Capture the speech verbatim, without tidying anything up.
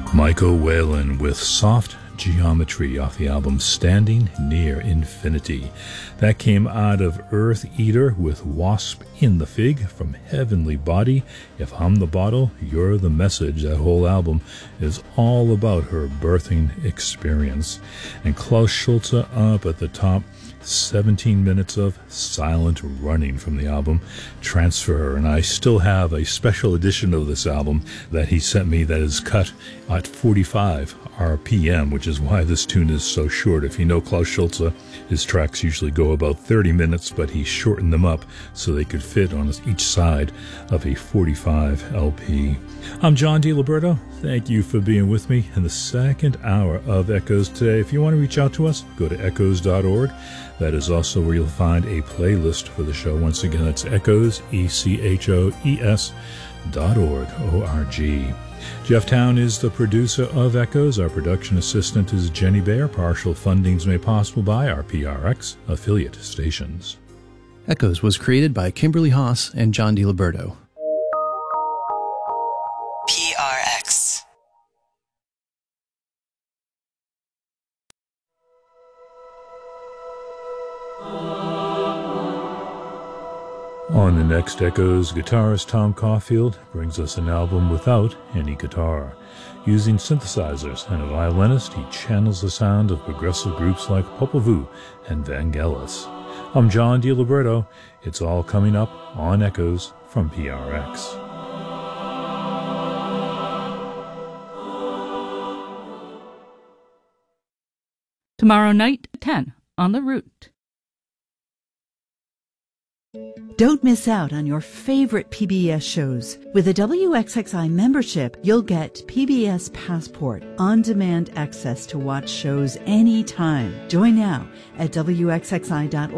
Michael Whalen with Soft Geometry off the album Standing Near Infinity. That came out of Earth Eater with Wasp in the Fig from Heavenly Body. If I'm the Bottle, You're the Message. That whole album is all about her birthing experience. And Klaus Schulze up at the top, seventeen minutes of silent running from the album Transfer. And I still have a special edition of this album that he sent me that is cut at forty-five R P M, which is why this tune is so short. If you know Klaus Schulze, his tracks usually go about thirty minutes, but he shortened them up so they could fit on each side of a forty-five L P. I'm John DiLiberto. Thank you for being with me in the second hour of Echoes today. If you want to reach out to us, go to echoes dot org. That is also where you'll find a playlist for the show. Once again, that's Echoes, E C H O E S dot org, O R G. Jeff Town is the producer of Echoes. Our production assistant is Jenny Bayer. Partial fundings made possible by our P R X affiliate stations. Echoes was created by Kimberly Haas and John DiLiberto. P R X. On the next Echoes, guitarist Tom Caulfield brings us an album without any guitar. Using synthesizers and a violinist, he channels the sound of progressive groups like Popol Vuh and Vangelis. I'm John DiLiberto. It's all coming up on Echoes from P R X. Tomorrow night, ten, on The Root. Don't miss out on your favorite P B S shows. With a W X X I membership, you'll get P B S Passport, on-demand access to watch shows anytime. Join now at W X X I dot org.